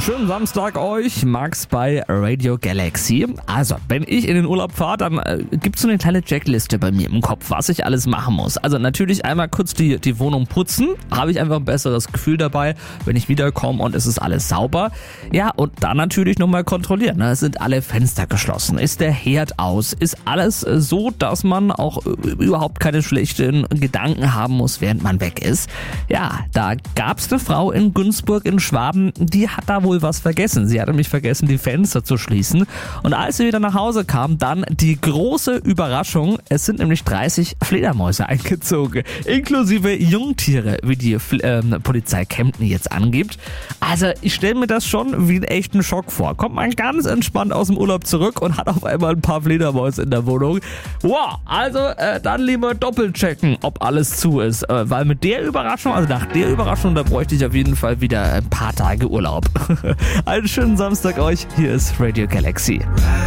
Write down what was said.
Schönen Samstag euch, Max bei Radio Galaxy. Also, wenn ich in den Urlaub fahre, dann gibt's so eine kleine Checkliste bei mir im Kopf, was ich alles machen muss. Also natürlich einmal kurz die Wohnung putzen, habe ich einfach ein besseres Gefühl dabei, wenn ich wiederkomme und es ist alles sauber. Ja, und dann natürlich nochmal kontrollieren, ne? Sind alle Fenster geschlossen, ist der Herd aus, ist alles so, dass man auch überhaupt keine schlechten Gedanken haben muss, während man weg ist. Ja, da gab's eine Frau in Günzburg in Schwaben, die hat da wohl was vergessen. Sie hatte nämlich vergessen, die Fenster zu schließen. Und als sie wieder nach Hause kam, dann die große Überraschung. Es sind nämlich 30 Fledermäuse eingezogen. Inklusive Jungtiere, wie die Polizei Kempten jetzt angibt. Also ich stelle mir das schon wie einen echten Schock vor. Kommt man ganz entspannt aus dem Urlaub zurück und hat auf einmal ein paar Fledermäuse in der Wohnung. Wow, also dann lieber doppelt checken, ob alles zu ist. Weil mit der Überraschung, also nach der Überraschung, da bräuchte ich auf jeden Fall wieder ein paar Tage Urlaub. Einen schönen Samstag euch. Hier ist Radio Galaxy.